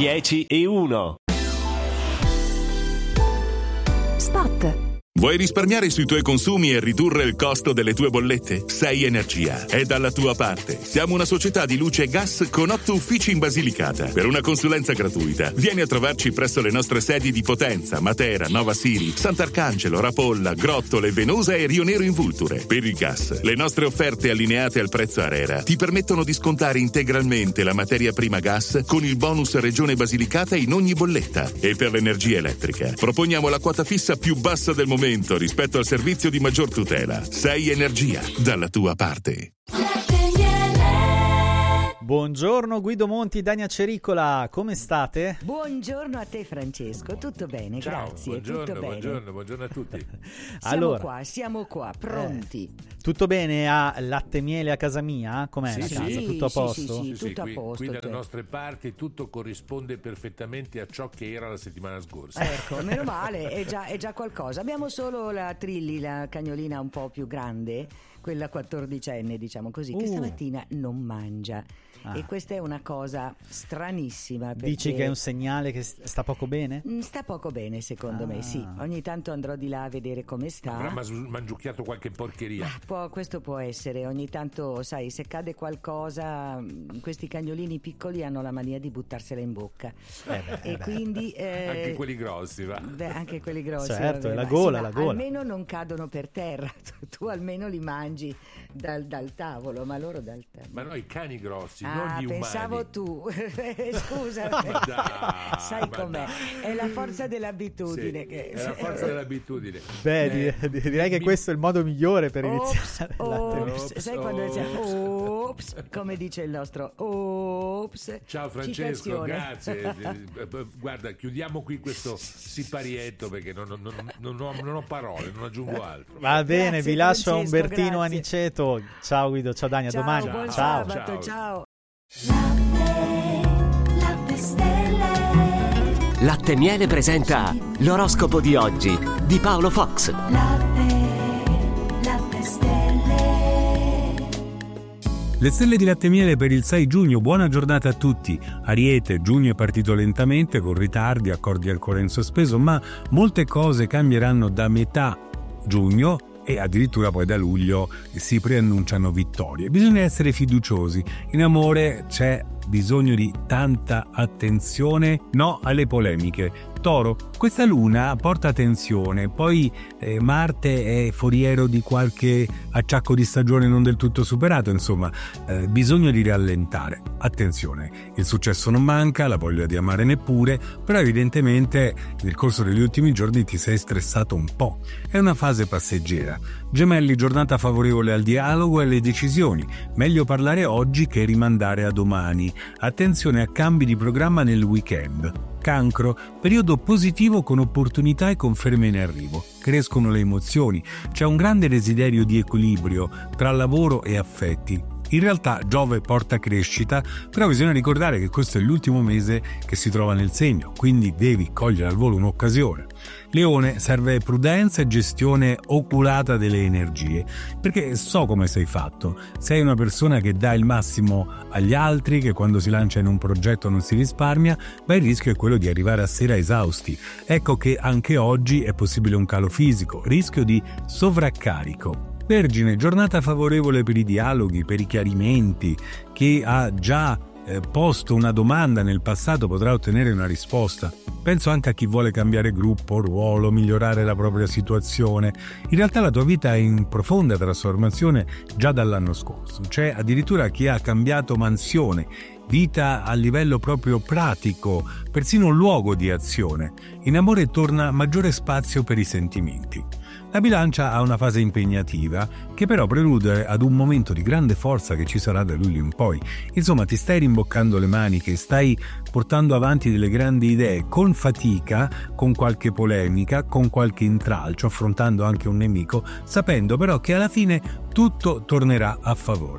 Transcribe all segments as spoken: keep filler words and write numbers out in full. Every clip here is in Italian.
dieci e uno. Spot. Vuoi risparmiare sui tuoi consumi e ridurre il costo delle tue bollette? sei Energia è dalla tua parte. Siamo una società di luce e gas con otto uffici in Basilicata. Per una consulenza gratuita, vieni a trovarci presso le nostre sedi di Potenza, Matera, Nova Siri, Sant'Arcangelo, Rapolla, Grottole, Venosa e Rio Nero in Vulture. Per il gas, le nostre offerte allineate al prezzo ARERA ti permettono di scontare integralmente la materia prima gas con il bonus Regione Basilicata in ogni bolletta. E per l'energia elettrica, proponiamo la quota fissa più bassa del momento rispetto al servizio di maggior tutela. sei Energia, dalla tua parte. Buongiorno Guido Monti, Dania Cericola, come state? Buongiorno a te Francesco, tutto bene, Ciao, grazie, buongiorno, tutto bene. buongiorno, buongiorno a tutti. Siamo allora, qua, siamo qua, pronti. Eh, tutto bene a latte e miele a casa mia? Com'è Sì, la sì, casa? sì, Tutto a sì, posto? sì, sì. Sì, tutto a qui, posto, qui dalle te. nostre parti tutto corrisponde perfettamente a ciò che era la settimana scorsa. Ecco, meno male, è già, è già qualcosa. Abbiamo solo la Trilli, la cagnolina un po' più grande, quella quattordicenne, diciamo così, che Uh. stamattina non mangia. Ah. E questa è una cosa stranissima. Perché Dici che è un segnale che st- sta poco bene? Mm, sta poco bene, secondo Ah. me, sì. Ogni tanto andrò di là a vedere come sta. Avrà mas- mangiucchiato qualche porcheria. Ah, può- questo può essere, ogni tanto, sai, se cade qualcosa, mh, questi cagnolini piccoli hanno la mania di buttarsela in bocca. Eh beh, e eh beh. quindi eh, Anche quelli grossi, va. beh, anche quelli grossi. Certo, vabbè, è la ma gola, sì, la ma gola. almeno non cadono per terra. Tu, tu almeno li mangi dal, dal tavolo, ma loro dal tavolo. Ma no, i cani grossi, Ah, non gli pensavo umani. tu. Scusa, Ma dai, sai ma com'è? dai. È la forza dell'abitudine. Sì, che... è la forza dell'abitudine. Beh, Eh, di- direi che mi- questo è il modo migliore per Ops, iniziare il latte e miele. ops, sai quando diciamo ops, come dice il nostro ops. Ciao Francesco, citazione. grazie. Eh, eh, Guarda, chiudiamo qui questo siparietto perché non, non- non- non ho, non ho parole, non aggiungo altro. Va bene, Grazie, vi lascio a Francesco, Umbertino grazie. Aniceto. Ciao Guido, ciao Dania, Ciao, domani. buon Ciao. sabato, Ciao. ciao. Latte e Miele presenta l'oroscopo di oggi di Paolo Fox. Le stelle di Latte e Miele per il sei giugno, buona giornata a tutti. Ariete, giugno è partito lentamente, con ritardi, accordi ancora in sospeso, ma molte cose cambieranno da metà giugno e addirittura poi da luglio si preannunciano vittorie. Bisogna essere fiduciosi. In amore c'è bisogno di tanta attenzione, no alle polemiche. Toro, questa luna porta tensione, poi eh, Marte è foriero di qualche acciacco di stagione non del tutto superato, insomma, eh, bisogno di rallentare. Attenzione, il successo non manca, la voglia di amare neppure, però evidentemente nel corso degli ultimi giorni ti sei stressato un po'. È una fase passeggera. Gemelli, giornata favorevole al dialogo e alle decisioni. Meglio parlare oggi che rimandare a domani. Attenzione a cambi di programma nel weekend. Cancro, periodo positivo con opportunità e conferme in arrivo. Crescono le emozioni, c'è un grande desiderio di equilibrio tra lavoro e affetti. In realtà Giove porta crescita, però bisogna ricordare che questo è l'ultimo mese che si trova nel segno, quindi devi cogliere al volo un'occasione. Leone, serve prudenza e gestione oculata delle energie, perché so come sei fatto. Sei una persona che dà il massimo agli altri, che quando si lancia in un progetto non si risparmia, ma il rischio è quello di arrivare a sera esausti. Ecco che anche oggi è possibile un calo fisico, rischio di sovraccarico. Vergine, giornata favorevole per i dialoghi, per i chiarimenti. Chi ha già eh, posto una domanda nel passato potrà ottenere una risposta. Penso anche a chi vuole cambiare gruppo, ruolo, migliorare la propria situazione. In realtà la tua vita è in profonda trasformazione già dall'anno scorso. C'è addirittura chi ha cambiato mansione, vita a livello proprio pratico, persino luogo di azione. In amore torna maggiore spazio per i sentimenti. La bilancia ha una fase impegnativa che però prelude ad un momento di grande forza che ci sarà da luglio in poi. Insomma, ti stai rimboccando le maniche, stai portando avanti delle grandi idee con fatica, con qualche polemica, con qualche intralcio, affrontando anche un nemico, sapendo però che alla fine tutto tornerà a favore.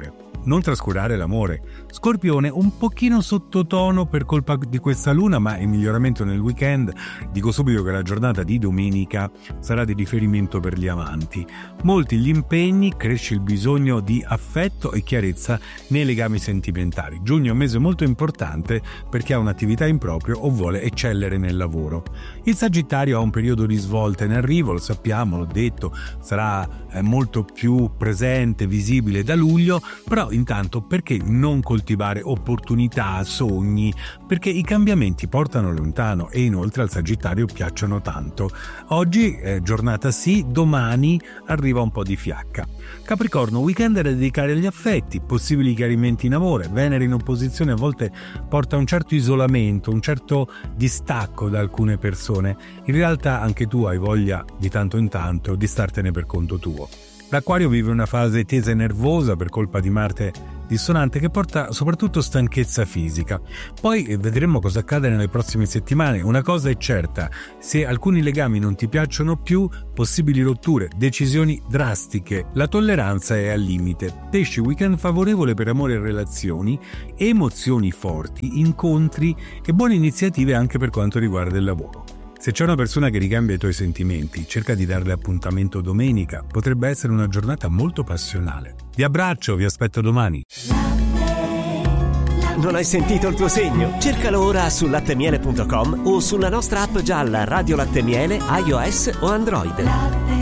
non trascurare l'amore. Scorpione, un pochino sottotono per colpa di questa luna, ma in miglioramento nel weekend. Dico subito che la giornata di domenica sarà di riferimento per gli amanti. Molti gli impegni, cresce il bisogno di affetto e chiarezza nei legami sentimentali. Giugno è un mese molto importante per chi ha un'attività in proprio o vuole eccellere nel lavoro. Il Sagittario ha un periodo di svolta in arrivo, lo sappiamo, l'ho detto, sarà eh, molto più presente, visibile da luglio, però intanto perché non coltivare opportunità, sogni, perché i cambiamenti portano lontano e inoltre al Sagittario piacciono tanto. Oggi è giornata sì, domani arriva un po' di fiacca. Capricorno, weekend da dedicare agli affetti, possibili chiarimenti in amore. Venere in opposizione a volte porta un certo isolamento, un certo distacco da alcune persone. In realtà anche tu hai voglia di tanto in tanto di startene per conto tuo. L'Acquario vive una fase tesa e nervosa per colpa di Marte dissonante che porta soprattutto stanchezza fisica. Poi vedremo cosa accade nelle prossime settimane. Una cosa è certa: se alcuni legami non ti piacciono più, possibili rotture, decisioni drastiche, la tolleranza è al limite. Pesci, weekend favorevole per amore e relazioni, emozioni forti, incontri e buone iniziative anche per quanto riguarda il lavoro. Se c'è una persona che ricambia i tuoi sentimenti, cerca di darle appuntamento domenica, potrebbe essere una giornata molto passionale. Vi abbraccio, vi aspetto domani. Non hai sentito il tuo segno? Cercalo ora su lattemiele punto com o sulla nostra app gialla Radio Latte Miele, iOS o Android.